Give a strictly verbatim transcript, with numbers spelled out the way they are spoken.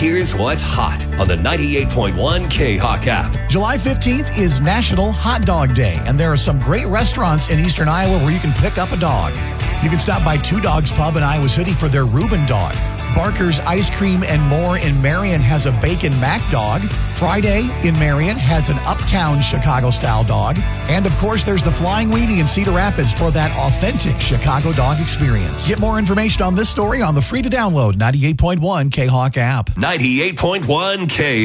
Here's what's hot on the ninety-eight point one K-Hawk app. July fifteenth is National Hot Dog Day, and there are some great restaurants in eastern Iowa where you can pick up a dog. You can stop by Two Dogs Pub in Iowa City for their Reuben dog. Barker's Ice Cream and More in Marion has a Bacon Mac dog. Friday in Marion has an Uptown Chicago-style dog. And, of course, there's the Flying Weenie in Cedar Rapids for that authentic Chicago dog experience. Get more information on this story on the free-to-download ninety-eight point one K-Hawk app. ninety-eight point one K